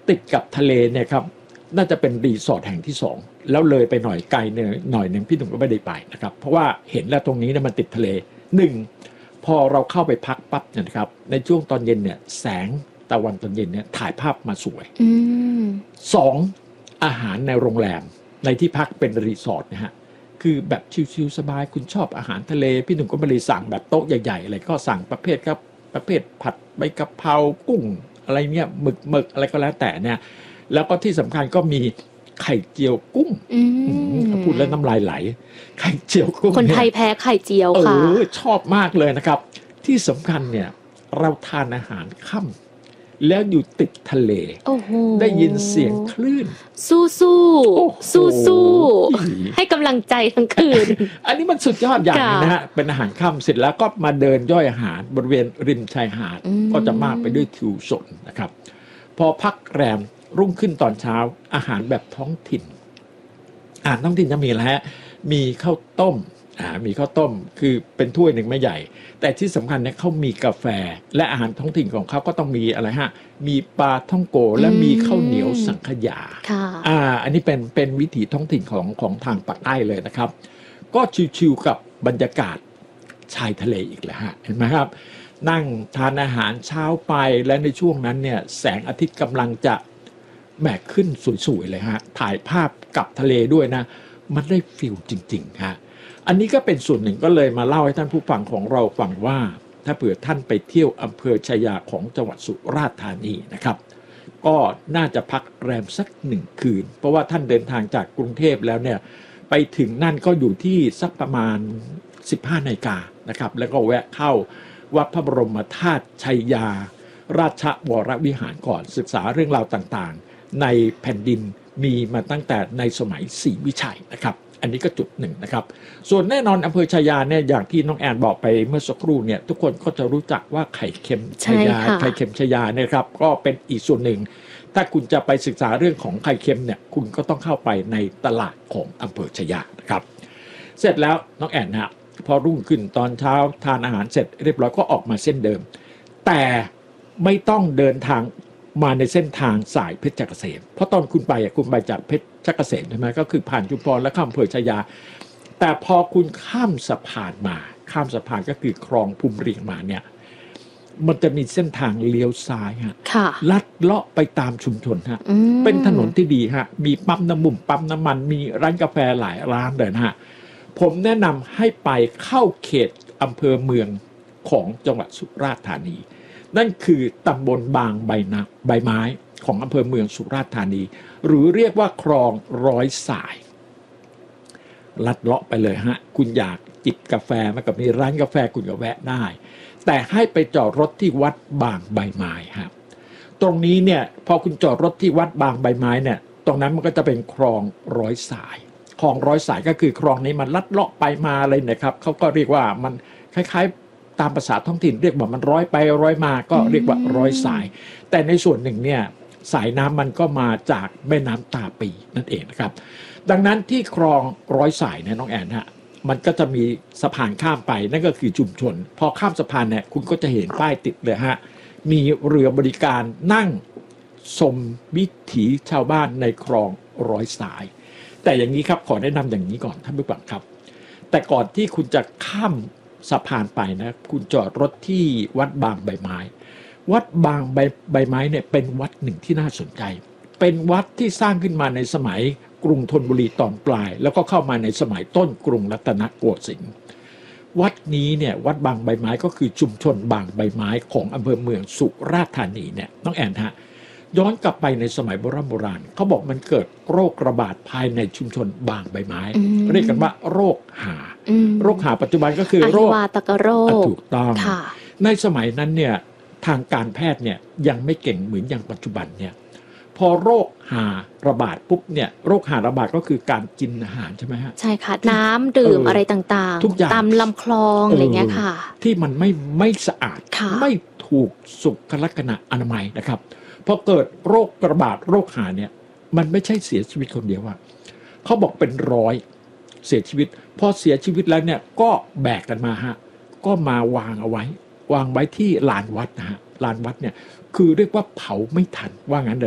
ติดกับทะเลเนี่ยครับน่าจะเป็นรีสอร์ทแห่งที่2แล้วเลยไปหน่อยไกลหน่อยหนึ่งพี่หนุ่มก็ไม่ได้ไปนะครับเพราะว่าเห็นแล้วตรงนี้เนี่ยมันติดทะเล1พอเราเข้าไปพักปั๊บเนี่ยนะครับในช่วงตอนเย็นเนี่ยแสงตะวันตอนเย็นเนี่ยถ่ายภาพมาสวย2อาหารในโรงแรมในที่พักเป็นรีสอร์ทนะฮะคือแบบชิลๆสบายคุณชอบอาหารทะเลพี่หนุ่มก็ไม่ได้สั่งแบบโต๊ะใหญ่ๆอะไรก็สั่งประเภทครับประเภทผัดใบกะเพรากุ้งอะไรเนี่ยหมึกอะไรก็แล้วแต่เนี่ยแล้วก็ที่สำคัญก็มีไข่เจียวกุ้งพูดแล้วน้ำลายไหลไข่เจียวกุ้งคนไทยแพ้ไข่เจียวค่ะชอบมากเลยนะครับที่สำคัญเนี่ยเราทานอาหารค่ำแล้วอยู่ติดทะเลได้ยินเสียงคลื่นสู้ให้กำลังใจทั้งคืนอันนี้มันสุดยอดอย่างนึงนะฮะเป็นอาหารค่ำเสร็จแล้วก็มาเดินย่อยอาหารบริเวณริมชายหาดก็จะมากไปด้วยทิวชนนะครับพอพักแรมรุ่งขึ้นตอนเช้าอาหารแบบท้องถิ่นอาหารท้องถิ่นจะมีอะไรฮะมีข้าวต้มมีข้าวต้มคือเป็นถ้วยหนึ่งไม่ใหญ่แต่ที่สำคัญเนี่ยเขามีกาแฟและอาหารท้องถิ่นของเขาก็ต้องมีอะไรฮะมีปลาท่องโกและมีข้าวเหนียวสังขยาอันนี้เป็นวิถีท้องถิ่นของทางปากใต้เลยนะครับก็ชิวๆกับบรรยากาศชายทะเลอีกแล้วฮะเห็นไหมครับนั่งทานอาหารเช้าไปและในช่วงนั้นเนี่ยแสงอาทิตย์กำลังจะแบกขึ้นสวยๆเลยฮะถ่ายภาพกับทะเลด้วยนะมันได้ฟีลจริงๆฮะอันนี้ก็เป็นส่วนหนึ่งก็เลยมาเล่าให้ท่านผู้ฟังของเราฟังว่าถ้าเผื่อท่านไปเที่ยวอำเภอชายาของจังหวัดสุราษฎร์ธานีนะครับก็น่าจะพักแรมสัก1คืนเพราะว่าท่านเดินทางจากกรุงเทพแล้วเนี่ยไปถึงนั่นก็อยู่ที่สักประมาณ15 นาฬิกานะครับแล้วก็แวะเข้าวัดพระบรมธาตุชัยยาราชวรวิหารก่อนศึกษาเรื่องราวต่างๆในแผ่นดินมีมาตั้งแต่ในสมัยศรีวิชัยนะครับอันนี้ก็จุดหนึ่งนะครับส่วนแน่นอนอำเภอชายาเนี่ยอย่างที่น้องแอนบอกไปเมื่อสักครู่เนี่ยทุกคนก็จะรู้จักว่าไข่เค็มชายาไข่เค็มชายาเนี่ยครับก็เป็นอีกส่วนหนึ่งถ้าคุณจะไปศึกษาเรื่องของไข่เค็มเนี่ยคุณก็ต้องเข้าไปในตลาดของอำเภอชายานะครับเสร็จแล้วน้องแอนนะพอรุ่งขึ้นตอนเช้าทานอาหารเสร็จเรียบร้อยก็ออกมาเส้นเดิมแต่ไม่ต้องเดินทางมาในเส้นทางสายเพชรเกษมเพราะตอนคุณไปจากเพชรเกษมใช่ไหมก็คือผ่านชุมพรและข้ามอำเภอชายาแต่พอคุณข้ามสะพานก็คือคลองภูมิเรียงมาเนี่ยมันจะมีเส้นทางเลี้ยวซ้ายฮะลัดเลาะไปตามชุมชนฮะเป็นถนนที่ดีฮะมีปั๊มน้ำมันมีร้านกาแฟหลายร้านเลยนะฮะผมแนะนำให้ไปเข้าเขตอำเภอเมืองของจังหวัดสุราษฎร์ธานีนั่นคือตำบลบางใบไม้ของอำเภอเมืองสุราษฎร์ธานีหรือเรียกว่าคลองร้อยสายลัดเลาะไปเลยฮะคุณอยากจิบกาแฟมันก็มีร้านกาแฟคุณก็แวะได้แต่ให้ไปจอดรถที่วัดบางใบไม้ครับตรงนี้เนี่ยพอคุณจอดรถที่วัดบางใบไม้เนี่ยตรงนั้นมันก็จะเป็นคลองร้อยสายคลองร้อยสายก็คือคลองนี้มันลัดเลาะไปมาเลยนะครับเขาก็เรียกว่ามันคล้ายๆตามภาษาท้องถิ่นเรียกว่ามันร้อยไปร้อยมาก็เรียกว่าร้อยสายแต่ในส่วนหนึ่งเนี่ยสายน้ำมันก็มาจากแม่น้ำตาปีนั่นเองนะครับดังนั้นที่คลองร้อยสายเนี่ยน้องแอนฮะมันก็จะมีสะพานข้ามไปนั่นก็คือชุมชนพอข้ามสะพานเนี่ยคุณก็จะเห็นป้ายติดเลยฮะมีเรือบริการนั่งชมวิถีชาวบ้านในคลองร้อยสายแต่อย่างนี้ครับขอแนะนำอย่างนี้ก่อนท่านผู้ฟังครับแต่ก่อนที่คุณจะข้ามสะพานไปนะคุณจอดรถที่วัดบางใบไม้วัดบางใบไม้เนี่ยเป็นวัดหนึ่งที่น่าสนใจเป็นวัดที่สร้างขึ้นมาในสมัยกรุงธนบุรีตอนปลายแล้วก็เข้ามาในสมัยต้นกรุงรัตนโกสินทร์วัดนี้เนี่ยวัดบางใบไม้ก็คือชุมชนบางใบไม้ของอำเภอเมืองสุราษฎร์ธานีเนี่ยน้องแอนฮะย้อนกลับไปในสมัยโบราณเขาบอกมันเกิดโรคระบาดภายในชุมชนบางใบไม้เรียกกันว่าโรคหาปัจจุบันก็คือโรคอหิวาตกโรคถูกต้องในสมัยนั้นเนี่ยทางการแพทย์เนี่ยยังไม่เก่งเหมือนอย่างปัจจุบันเนี่ยพอโรคหาระบาดปุ๊บเนี่ยโรคหาระบาดก็คือการกินอาหารใช่ไหมฮะใช่ค่ะน้ำดื่มอะไรต่างๆทุกอย่างตามลำคลองอะไรเงี้ยค่ะที่มันไม่สะอาดไม่ถูกสุขลักษณะอนามัยนะครับพอเกิดโรคระบาดโรคหาเนี่ยมันไม่ใช่เสียชีวิตคนเดียวว่าเขาบอกเป็นร้อยเสียชีวิตพอเสียชีวิตแล้วเนี่ยก็แบกกันมาฮะก็มาวางไว้ที่ลานวัดนะฮะลานวัดเนี่ยคือเรียกว่าเผาไม่ทันว่างั้นเลย